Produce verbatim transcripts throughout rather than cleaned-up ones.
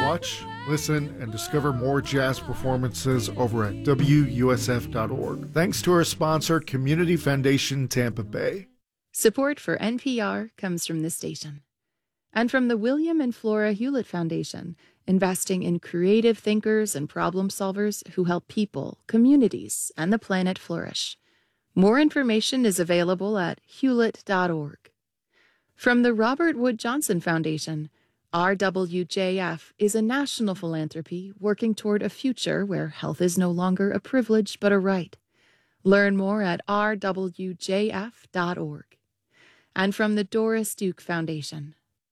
Watch, listen, and discover more jazz performances over at W U S F dot org. Thanks to our sponsor, Community Foundation Tampa Bay. Support for N P R comes from this station and from the William and Flora Hewlett Foundation, investing in creative thinkers and problem solvers who help people, communities, and the planet flourish. More information is available at hewlett dot org. From the Robert Wood Johnson Foundation, R W J F is a national philanthropy working toward a future where health is no longer a privilege but a right. Learn more at r w j f dot org. And from the Doris Duke Foundation.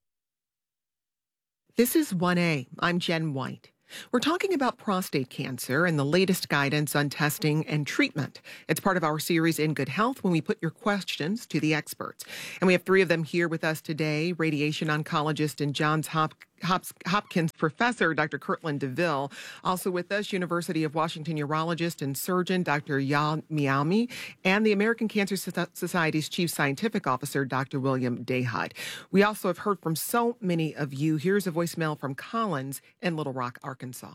This is one A. I'm Jen White. We're talking about prostate cancer and the latest guidance on testing and treatment. It's part of our series In Good Health when we put your questions to the experts. And we have three of them here with us today. Radiation oncologist and Johns Hop- Hop- Hopkins professor, Doctor Kirtland DeVille. Also with us, University of Washington urologist and surgeon, Doctor Yal Miami, and the American Cancer Society's chief scientific officer, Doctor William Dahad. We also have heard from so many of you. Here's a voicemail from Collins in Little Rock, Arkansas.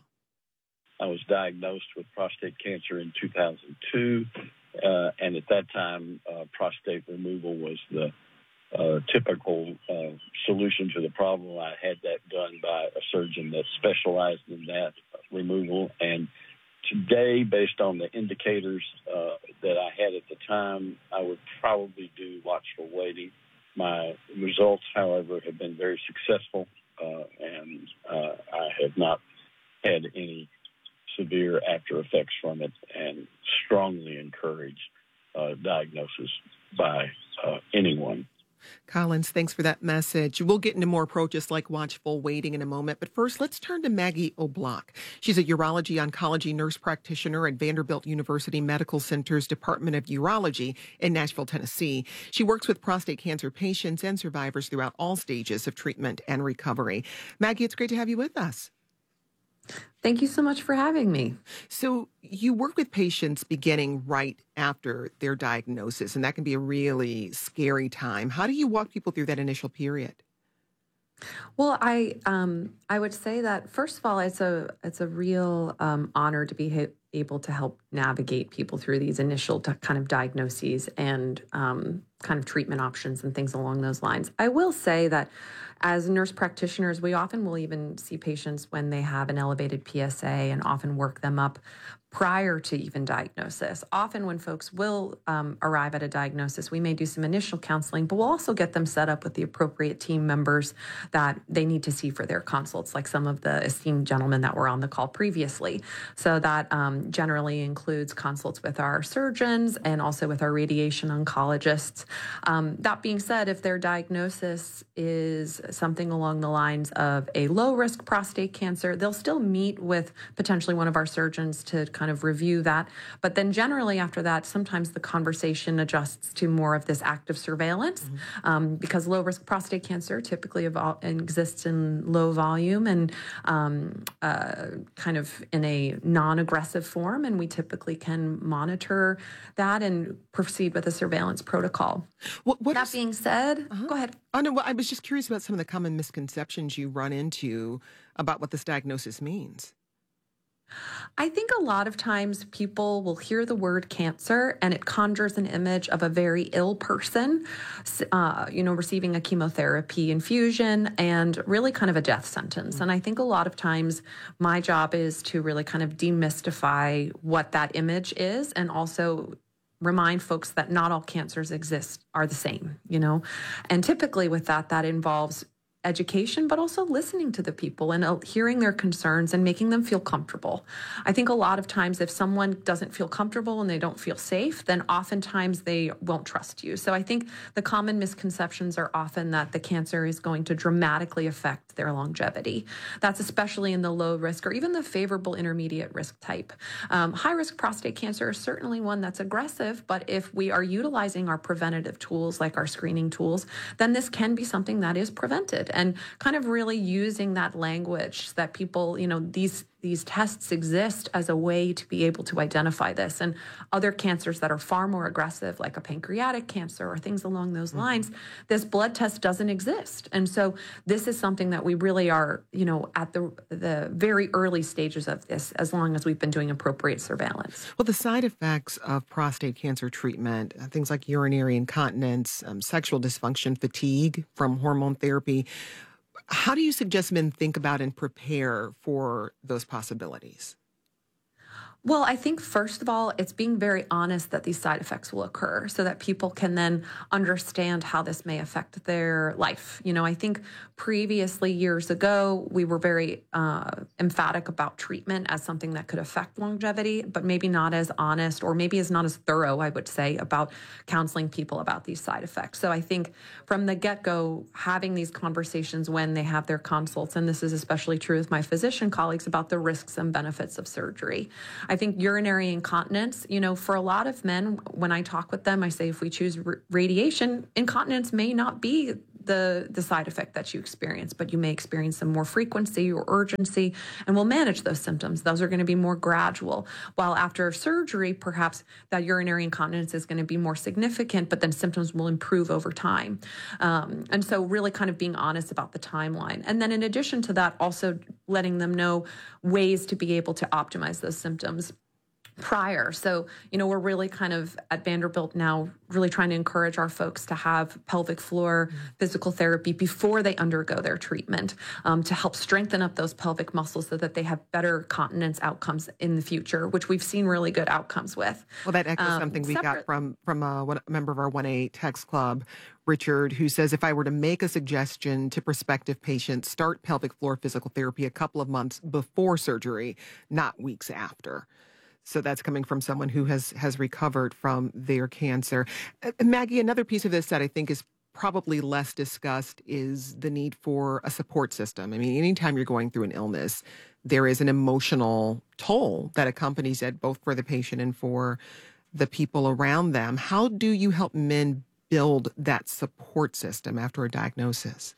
I was diagnosed with prostate cancer in two thousand two, uh, and at that time, uh, prostate removal was the uh, typical uh, solution to the problem. I had that done by a surgeon that specialized in that removal, and today, based on the indicators uh, that I had at the time, I would probably do watchful waiting. My results, however, have been very successful, uh, and uh, I have not had any severe after effects from it, and strongly encourage uh, diagnosis by uh, anyone. Collins, thanks for that message. We'll get into more approaches like watchful waiting in a moment. But first, let's turn to Maggie O'Block. She's a urology oncology nurse practitioner at Vanderbilt University Medical Center's Department of Urology in Nashville, Tennessee. She works with prostate cancer patients and survivors throughout all stages of treatment and recovery. Maggie, it's great to have you with us. Thank you so much for having me. So you work with patients beginning right after their diagnosis, and that can be a really scary time. How do you walk people through that initial period? Well, I um, I would say that first of all, it's a it's a real um, honor to be ha- able to help navigate people through these initial t- kind of diagnoses and um, kind of treatment options and things along those lines. I will say that as nurse practitioners, we often will even see patients when they have an elevated P S A and often work them up prior to even diagnosis. Often when folks will um, arrive at a diagnosis, we may do some initial counseling, but we'll also get them set up with the appropriate team members that they need to see for their consults, like some of the esteemed gentlemen that were on the call previously. So that um, generally includes consults with our surgeons and also with our radiation oncologists. Um, that being said, if their diagnosis is something along the lines of a low-risk prostate cancer, they'll still meet with potentially one of our surgeons to kind of review that. But then generally after that, sometimes the conversation adjusts to more of this active surveillance mm-hmm. um, because low-risk prostate cancer typically evol- exists in low volume and um, uh, kind of in a non-aggressive form, and we typically can monitor that and proceed with a surveillance protocol. What, what that is, being said, uh-huh. go ahead. Oh, no, well, I was just curious about some of the common misconceptions you run into about what this diagnosis means. I think a lot of times people will hear the word cancer and it conjures an image of a very ill person, uh, you know, receiving a chemotherapy infusion and really kind of a death sentence. Mm-hmm. And I think a lot of times my job is to really kind of demystify what that image is and also remind folks that not all cancers exist are the same, you know, and typically with that, that involves education, but also listening to the people and uh, hearing their concerns and making them feel comfortable. I think a lot of times if someone doesn't feel comfortable and they don't feel safe, then oftentimes they won't trust you. So I think the common misconceptions are often that the cancer is going to dramatically affect their longevity. That's especially in the low risk or even the favorable intermediate risk type. Um, high risk prostate cancer is certainly one that's aggressive, but if we are utilizing our preventative tools like our screening tools, then this can be something that is prevented. And kind of really using that language that people, you know, these these tests exist as a way to be able to identify this. And other cancers that are far more aggressive, like a pancreatic cancer or things along those mm-hmm. lines, this blood test doesn't exist. And so this is something that we really are, you know, at the the very early stages of this, as long as we've been doing appropriate surveillance. Well, the side effects of prostate cancer treatment, uh, things like urinary incontinence, um, sexual dysfunction, fatigue from hormone therapy, how do you suggest men think about and prepare for those possibilities? Well, I think, first of all, it's being very honest that these side effects will occur so that people can then understand how this may affect their life. You know, I think previously, years ago, we were very uh, emphatic about treatment as something that could affect longevity, but maybe not as honest, or maybe is not as thorough, I would say, about counseling people about these side effects. So I think from the get-go, having these conversations when they have their consults, and this is especially true with my physician colleagues, about the risks and benefits of surgery. I think urinary incontinence, you know, for a lot of men, when I talk with them, I say if we choose r- radiation, incontinence may not be the the side effect that you experience, but you may experience some more frequency or urgency, and we'll manage those symptoms. Those are going to be more gradual. While after surgery, perhaps that urinary incontinence is going to be more significant, but then symptoms will improve over time. Um, and so really kind of being honest about the timeline. And then in addition to that, also letting them know ways to be able to optimize those symptoms prior. So, you know, we're really kind of at Vanderbilt now really trying to encourage our folks to have pelvic floor mm-hmm. physical therapy before they undergo their treatment um, to help strengthen up those pelvic muscles so that they have better continence outcomes in the future, which we've seen really good outcomes with. Well, that echoes um, something we separate. got from, from a, one, a member of our one A text club, Richard, who says, if I were to make a suggestion to prospective patients, start pelvic floor physical therapy a couple of months before surgery, not weeks after. So that's coming from someone who has has recovered from their cancer. Uh, Maggie, another piece of this that I think is probably less discussed is the need for a support system. I mean, anytime you're going through an illness, there is an emotional toll that accompanies it, both for the patient and for the people around them. How do you help men build that support system after a diagnosis?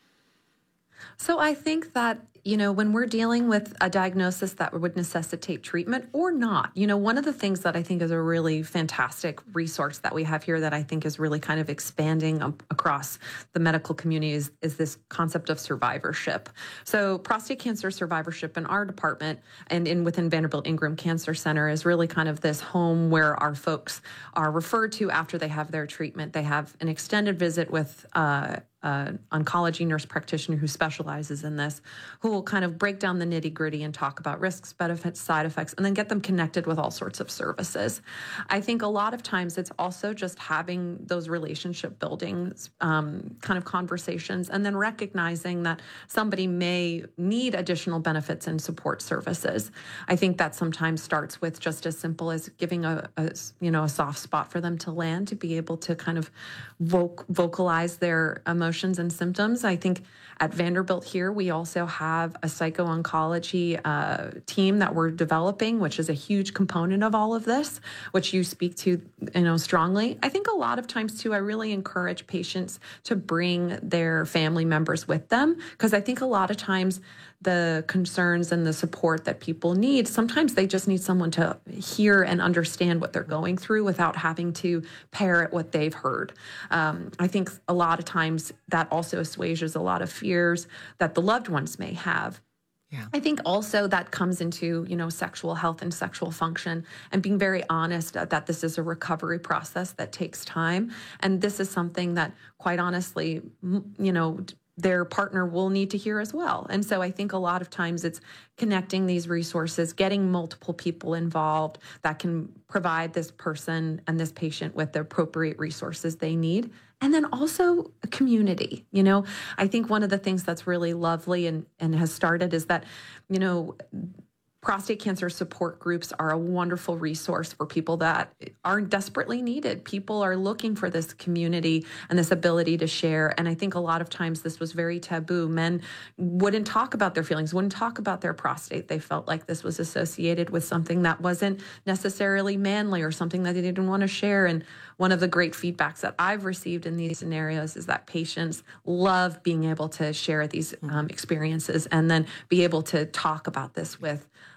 So I think that, you know, when we're dealing with a diagnosis that would necessitate treatment or not, you know, one of the things that I think is a really fantastic resource that we have here that I think is really kind of expanding um, across the medical community is, is this concept of survivorship. So prostate cancer survivorship in our department and in within Vanderbilt Ingram Cancer Center is really kind of this home where our folks are referred to after they have their treatment. They have an extended visit with uh, Uh, oncology nurse practitioner who specializes in this, who will kind of break down the nitty gritty and talk about risks, benefits, side effects, and then get them connected with all sorts of services. I think a lot of times it's also just having those relationship building um, kind of conversations and then recognizing that somebody may need additional benefits and support services. I think that sometimes starts with just as simple as giving a, a you know, a soft spot for them to land, to be able to kind of voc- vocalize their emotions and symptoms. I think at Vanderbilt here, we also have a psycho-oncology uh, team that we're developing, which is a huge component of all of this, which you speak to, you know, strongly. I think a lot of times too, I really encourage patients to bring their family members with them, because I think a lot of times the concerns and the support that people need, sometimes they just need someone to hear and understand what they're going through without having to parrot what they've heard. Um, I think a lot of times that also assuages a lot of fears that the loved ones may have. Yeah. I think also that comes into, you know, sexual health and sexual function and being very honest that this is a recovery process that takes time. And this is something that, quite honestly, you know, their partner will need to hear as well. And so I think a lot of times it's connecting these resources, getting multiple people involved that can provide this person and this patient with the appropriate resources they need. And then also a community. You know, I think one of the things that's really lovely and, and has started is that, you know, prostate cancer support groups are a wonderful resource for people that are desperately needed. People are looking for this community and this ability to share. And I think a lot of times this was very taboo. Men wouldn't talk about their feelings, wouldn't talk about their prostate. They felt like this was associated with something that wasn't necessarily manly or something that they didn't want to share. And one of the great feedbacks that I've received in these scenarios is that patients love being able to share these um, experiences and then be able to talk about this with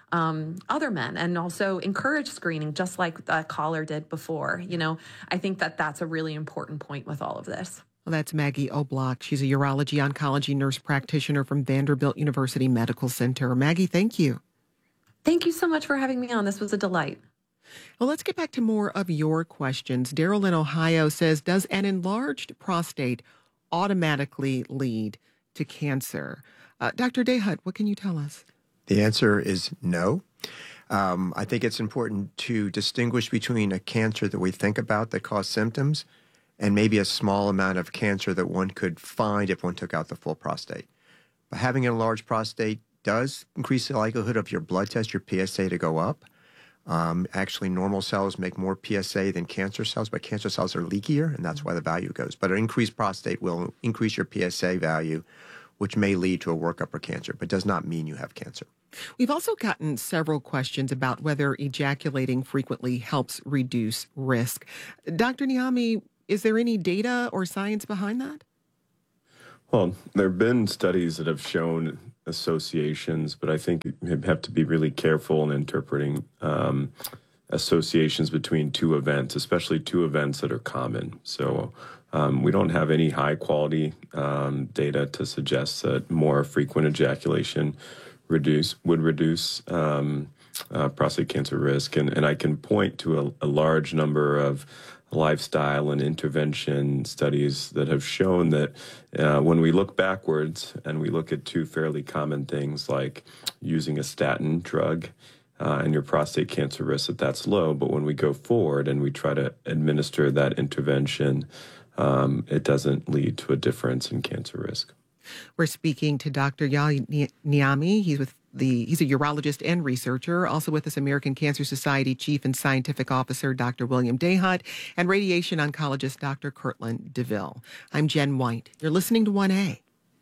um, other men, and also encourage screening, just like the caller did before. You know, I think that that's a really important point with all of this. Well, that's Maggie Oblock. She's a urology oncology nurse practitioner from Vanderbilt University Medical Center. Maggie, thank you. Thank you so much for having me on. This was a delight. Well, let's get back to more of your questions. Daryl in Ohio says, does an enlarged prostate automatically lead to cancer? Uh, Doctor Dahut, what can you tell us? The answer is no. Um, I think it's important to distinguish between a cancer that we think about that causes symptoms and maybe a small amount of cancer that one could find if one took out the full prostate. But having an enlarged prostate does increase the likelihood of your blood test, your P S A, to go up. Um, actually, normal cells make more P S A than cancer cells, but cancer cells are leakier, and that's why the value goes. But an increased prostate will increase your P S A value, which may lead to a workup for cancer, but does not mean you have cancer. We've also gotten several questions about whether ejaculating frequently helps reduce risk. Doctor Niami, is there any data or science behind that? Well, there have been studies that have shown associations, but I think you have to be really careful in interpreting um, associations between two events, especially two events that are common. So um, we don't have any high quality um, data to suggest that more frequent ejaculation reduce would reduce um, uh, prostate cancer risk. And, and I can point to a, a large number of lifestyle and intervention studies that have shown that uh, when we look backwards and we look at two fairly common things like using a statin drug uh, and your prostate cancer risk, that that's low. But when we go forward and we try to administer that intervention, um, it doesn't lead to a difference in cancer risk. We're speaking to Doctor Yali Niami. He's with the he's a urologist and researcher, also with us American Cancer Society Chief and Scientific Officer Doctor William Dahut, and radiation oncologist Doctor Kirtland DeVille. I'm Jen White. You're listening to one A.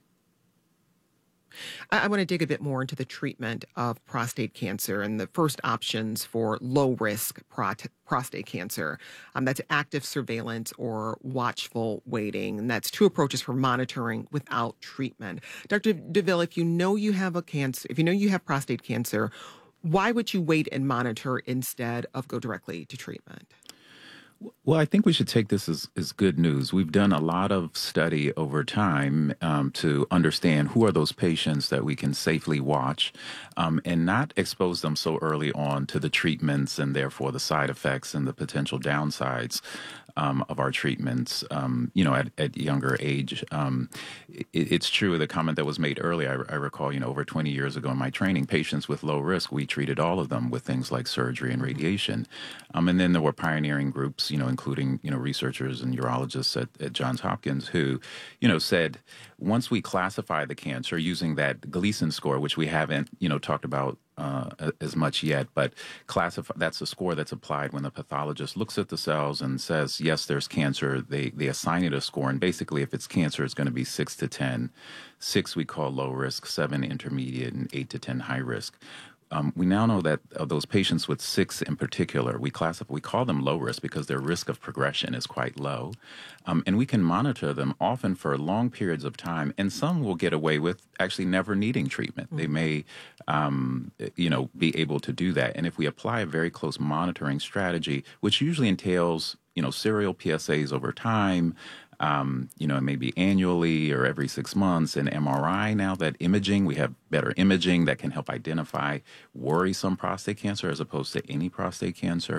I, I want to dig a bit more into the treatment of prostate cancer and the first options for low-risk prot- prostate cancer. Um, that's active surveillance or watchful waiting. And that's two approaches for monitoring without treatment. Doctor DeVille, if you know you have a cancer, if you know you have prostate cancer, why would you wait and monitor instead of go directly to treatment? Well, I think we should take this as, as good news. We've done a lot of study over time um, to understand who are those patients that we can safely watch um, and not expose them so early on to the treatments and therefore the side effects and the potential downsides um, of our treatments, um, you know, at, at younger age. Um, it, it's true, the comment that was made earlier, I, I recall, you know, over twenty years ago in my training, patients with low risk, we treated all of them with things like surgery and radiation. Um, and then there were pioneering groups, you know, including, you know, researchers and urologists at, at Johns Hopkins who, you know, said once we classify the cancer using that Gleason score, which we haven't, you know, talked about uh, as much yet, but classify, that's a score that's applied when the pathologist looks at the cells and says, yes, there's cancer. They, they assign it a score. And basically, if it's cancer, it's going to be six to ten. Six we call low risk, seven intermediate, and eight to ten high risk. Um, we now know that of those patients with six in particular, we classify, we call them low risk because their risk of progression is quite low. Um, and we can monitor them often for long periods of time. And some will get away with actually never needing treatment. Mm-hmm. They may, um, you know, be able to do that. And if we apply a very close monitoring strategy, which usually entails, you know, serial P S As over time, Um, you know, maybe annually or every six months, and M R I now that imaging, we have better imaging that can help identify worrisome prostate cancer as opposed to any prostate cancer.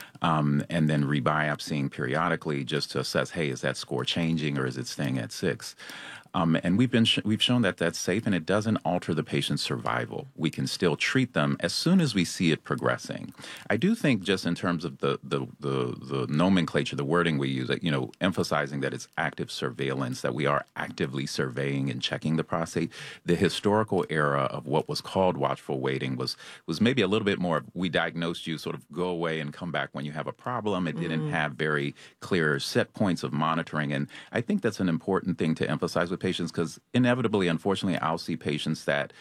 Um, and then rebiopsying periodically just to assess, hey, is that score changing or is it staying at six? Um, and we've been sh- we've shown that that's safe and it doesn't alter the patient's survival. We can still treat them as soon as we see it progressing. I do think just in terms of the the the, the nomenclature, the wording we use, you know, emphasizing that it's active surveillance, that we are actively surveying and checking the prostate. The historical era of what was called watchful waiting was was maybe a little bit more, we diagnosed you, sort of go away and come back when you have a problem. It mm. didn't have very clear set points of monitoring. And I think that's an important thing to emphasize with patients because inevitably, unfortunately, I'll see patients that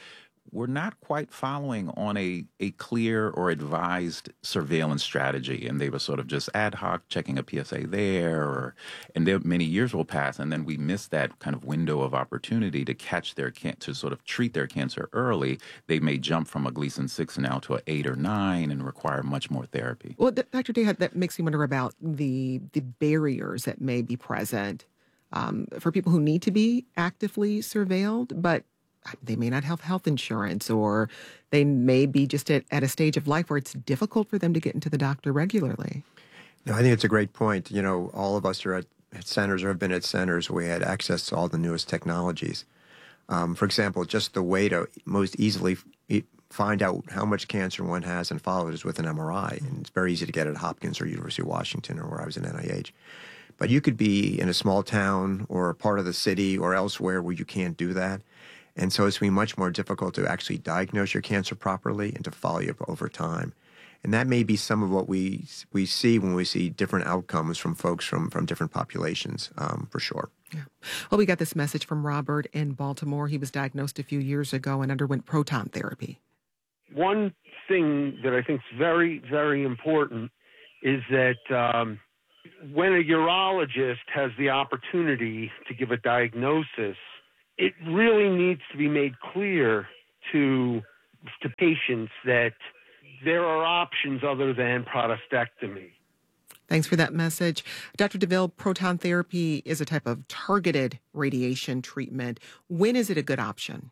we're not quite following on a, a clear or advised surveillance strategy. And they were sort of just ad hoc checking a P S A there, or, and there many years will pass, and then we miss that kind of window of opportunity to catch their can- to sort of treat their cancer early. They may jump from a Gleason six now to an eight or nine and require much more therapy. Well, Doctor Dayhut, that makes me wonder about the the barriers that may be present um, for people who need to be actively surveilled, but they may not have health insurance, or they may be just at, at a stage of life where it's difficult for them to get into the doctor regularly. No, I think it's a great point. You know, all of us are at, at centers or have been at centers where we had access to all the newest technologies. Um, for example, just the way to most easily f- find out how much cancer one has and follow it is with an M R I. And it's very easy to get at Hopkins or University of Washington, or where I was in N I H. But you could be in a small town or a part of the city or elsewhere where you can't do that. And so it's going to be much more difficult to actually diagnose your cancer properly and to follow you up over time. And that may be some of what we we see when we see different outcomes from folks from, from different populations, um, for sure. Yeah. Well, we got this message from Robert in Baltimore. He was diagnosed a few years ago and underwent proton therapy. One thing that I think is very, very important is that um, when a urologist has the opportunity to give a diagnosis, it really needs to be made clear to to patients that there are options other than prostatectomy. Thanks for that message. Doctor DeVille, proton therapy is a type of targeted radiation treatment. When is it a good option?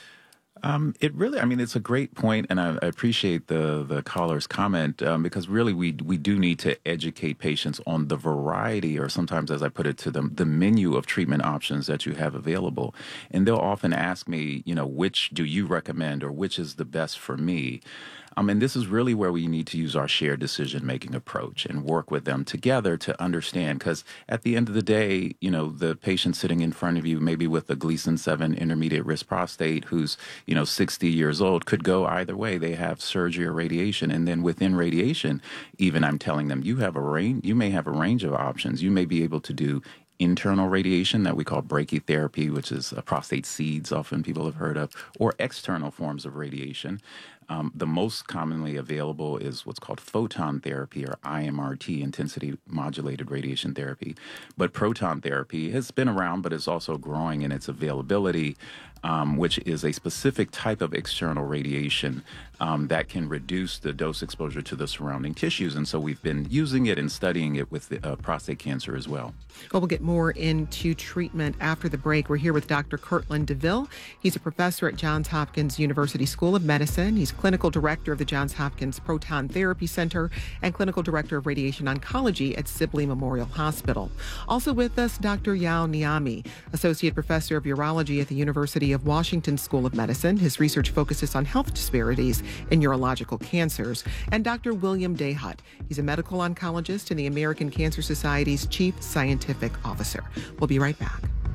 Um, it really, I mean, it's a great point, and I, I appreciate the the caller's comment, um, because really we we do need to educate patients on the variety, or sometimes, as I put it to them, the menu of treatment options that you have available. And they'll often ask me, you know, which do you recommend, or which is the best for me? Um, and this is really where we need to use our shared decision-making approach and work with them together to understand, because at the end of the day, you know, the patient sitting in front of you, maybe with a Gleason seven intermediate risk prostate, who's, you know, sixty years old, could go either way. They have surgery or radiation. And then within radiation, even I'm telling them, you have a range, you may have a range of options. You may be able to do internal radiation that we call brachytherapy, which is uh, prostate seeds, often people have heard of, or external forms of radiation. Um, the most commonly available is what's called photon therapy, or I M R T, intensity modulated radiation therapy. But proton therapy has been around, but it's also growing in its availability, um, which is a specific type of external radiation um, that can reduce the dose exposure to the surrounding tissues. And so we've been using it and studying it with the, uh, prostate cancer as well. Well, we'll get more into treatment after the break. We're here with Doctor Kirtland DeVille. He's a professor at Johns Hopkins University School of Medicine. He's clinical director of the Johns Hopkins Proton Therapy Center and clinical director of radiation oncology at Sibley Memorial Hospital. Also with us, Doctor Yao Niami, associate professor of urology at the University of Washington School of Medicine. His research focuses on health disparities in urological cancers. And Doctor William Dayhut. He's a medical oncologist and the American Cancer Society's chief scientific officer. We'll be right back.